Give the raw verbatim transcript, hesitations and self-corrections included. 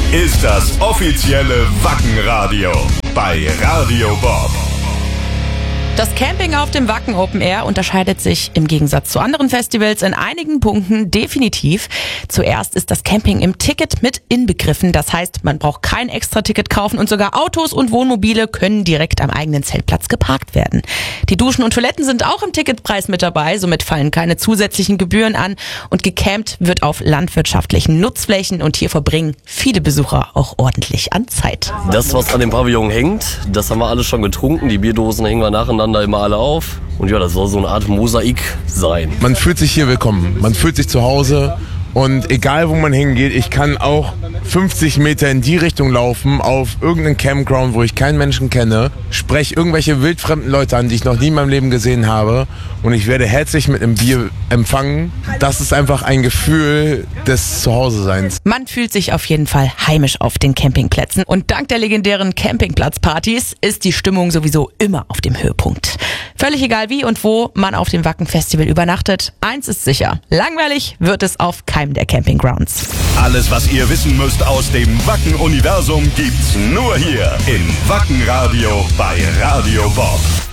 ist das offizielle Wacken-Radio bei Radio Bob. Das Camping auf dem Wacken Open Air unterscheidet sich im Gegensatz zu anderen Festivals in einigen Punkten definitiv. Zuerst ist das Camping im Ticket mit inbegriffen. Das heißt, man braucht kein Extra-Ticket kaufen und sogar Autos und Wohnmobile können direkt am eigenen Zeltplatz geparkt werden. Die Duschen und Toiletten sind auch im Ticketpreis mit dabei. Somit fallen keine zusätzlichen Gebühren an und gecampt wird auf landwirtschaftlichen Nutzflächen und hier verbringen viele Besucher auch ordentlich an Zeit. Das, was an dem Pavillon hängt, das haben wir alle schon getrunken. Die Bierdosen hängen wir nacheinander immer alle auf. Und ja, das soll so eine Art Mosaik sein. Man fühlt sich hier willkommen, man fühlt sich zu Hause und egal wo man hingeht, ich kann auch fünfzig Meter in die Richtung laufen, auf irgendeinen Campground, wo ich keinen Menschen kenne, spreche irgendwelche wildfremden Leute an, die ich noch nie in meinem Leben gesehen habe und ich werde herzlich mit einem Bier empfangen. Das ist einfach ein Gefühl des Zuhause-Seins. Man fühlt sich auf jeden Fall heimisch auf den Campingplätzen und dank der legendären Campingplatzpartys ist die Stimmung sowieso immer auf dem Höhepunkt. Völlig egal wie und wo man auf dem Wacken-Festival übernachtet, eins ist sicher, langweilig wird es auf keinem der Campinggrounds. Alles, was ihr wissen müsst aus dem Wacken-Universum, gibt's nur hier im Wacken-Radio bei Radio Bob.